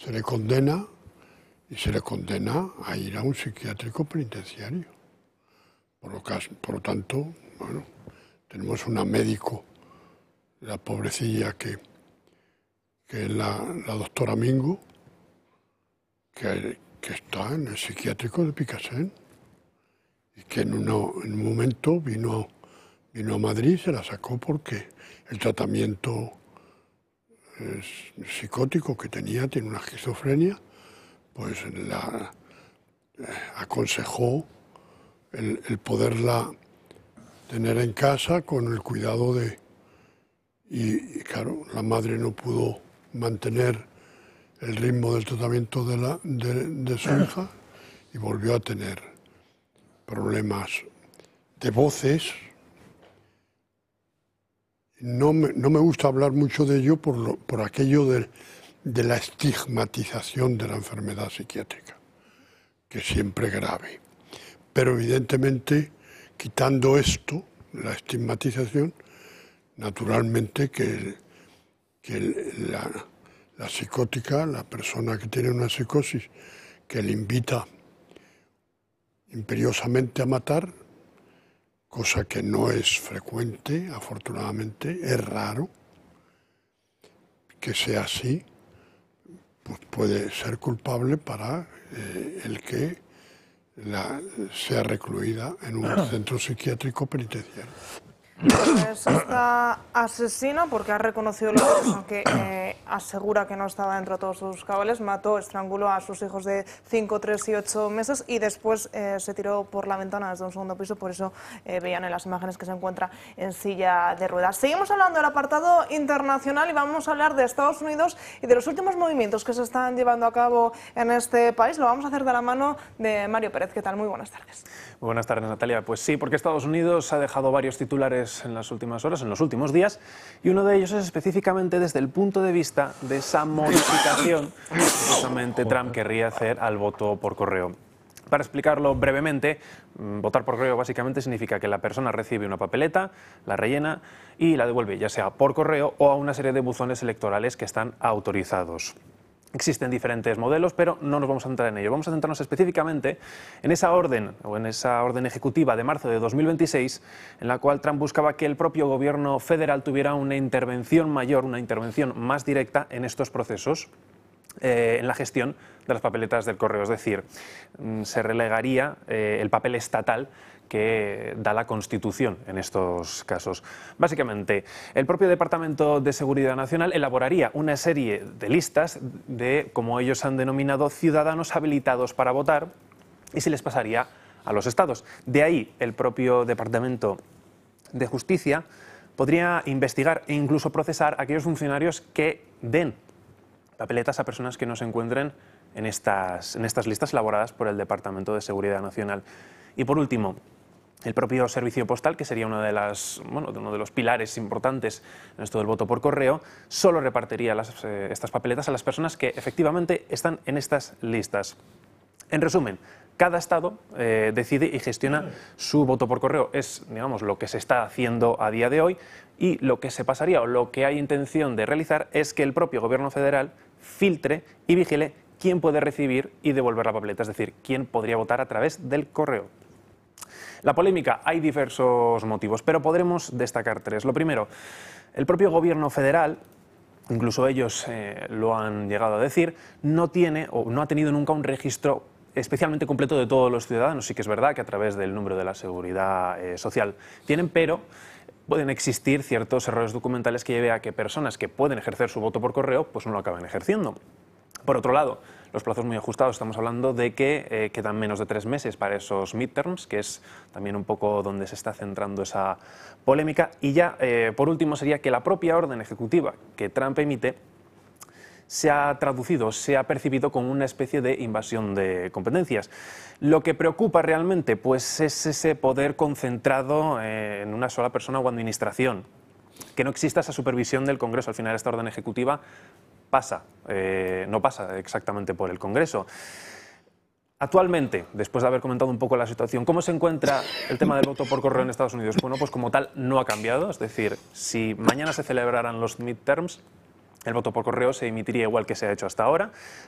se le condena y se le condena a ir a un psiquiátrico penitenciario. Por lo tanto, bueno, tenemos una médico, la pobrecilla que es la doctora Mingo, que está en el psiquiátrico de Picassent y que en un momento vino a Madrid y se la sacó porque el tratamiento psicótico que tiene una esquizofrenia, pues la aconsejó el poderla tener en casa con el cuidado de... Y claro, la madre no pudo mantener el ritmo del tratamiento de su hija y volvió a tener problemas de voces. No me gusta hablar mucho de ello por aquello de la estigmatización de la enfermedad psiquiátrica, que siempre es grave. Pero evidentemente, quitando esto, la estigmatización, naturalmente que la psicótica, la persona que tiene una psicosis que le invita imperiosamente a matar, cosa que no es frecuente, afortunadamente, es raro que sea así, pues puede ser culpable para el que sea recluida en un centro psiquiátrico penitenciario. Pues esta asesina, porque ha reconocido la cosa que asegura que no estaba dentro de todos sus cabales, mató, estranguló a sus hijos de 5, 3 y 8 meses y después se tiró por la ventana desde un segundo piso, por eso veían en las imágenes que se encuentra en silla de ruedas. Seguimos hablando del apartado internacional y vamos a hablar de Estados Unidos y de los últimos movimientos que se están llevando a cabo en este país. Lo vamos a hacer de la mano de Mario Pérez. ¿Qué tal? Muy buenas tardes. Muy buenas tardes, Natalia. Pues sí, porque Estados Unidos ha dejado varios titulares en las últimas horas, en los últimos días, y uno de ellos es específicamente desde el punto de vista de esa modificación que justamente Trump querría hacer al voto por correo. Para explicarlo brevemente, votar por correo básicamente significa que la persona recibe una papeleta, la rellena y la devuelve, ya sea por correo o a una serie de buzones electorales que están autorizados. Existen diferentes modelos, pero no nos vamos a centrar en ello. Vamos a centrarnos específicamente en esa orden ejecutiva de marzo de 2026, en la cual Trump buscaba que el propio gobierno federal tuviera una intervención mayor, una intervención más directa en estos procesos, en la gestión de las papeletas del correo. Es decir, se relegaría el papel estatal que da la Constitución en estos casos. Básicamente, el propio Departamento de Seguridad Nacional elaboraría una serie de listas de, como ellos han denominado, ciudadanos habilitados para votar y se les pasaría a los estados. De ahí, el propio Departamento de Justicia podría investigar e incluso procesar a aquellos funcionarios que den papeletas a personas que no se encuentren en estas listas elaboradas por el Departamento de Seguridad Nacional. Y por último, el propio servicio postal, que sería uno de los pilares importantes en esto del voto por correo, solo repartiría estas papeletas a las personas que efectivamente están en estas listas. En resumen, cada estado decide y gestiona su voto por correo. Es, digamos, lo que se está haciendo a día de hoy, y lo que se pasaría o lo que hay intención de realizar es que el propio gobierno federal filtre y vigile quién puede recibir y devolver la papeleta, es decir, quién podría votar a través del correo. La polémica, hay diversos motivos, pero podremos destacar tres. Lo primero, el propio gobierno federal, incluso ellos lo han llegado a decir, no tiene o no ha tenido nunca un registro especialmente completo de todos los ciudadanos. Sí que es verdad que a través del número de la seguridad social tienen, pero pueden existir ciertos errores documentales que lleven a que personas que pueden ejercer su voto por correo pues no lo acaben ejerciendo. Por otro lado, los plazos muy ajustados, estamos hablando de que quedan menos de 3 meses para esos midterms, que es también un poco donde se está centrando esa polémica. Y ya, por último, sería que la propia orden ejecutiva que Trump emite se ha traducido, se ha percibido como una especie de invasión de competencias. Lo que preocupa realmente pues, es ese poder concentrado en una sola persona o administración, que no exista esa supervisión del Congreso. Al final, esta orden ejecutiva no pasa exactamente por el Congreso. Actualmente, después de haber comentado un poco la situación, ¿cómo se encuentra el tema del voto por correo en Estados Unidos? Bueno, pues como tal no ha cambiado, es decir, si mañana se celebraran los midterms, el voto por correo se emitiría igual que se ha hecho hasta ahora.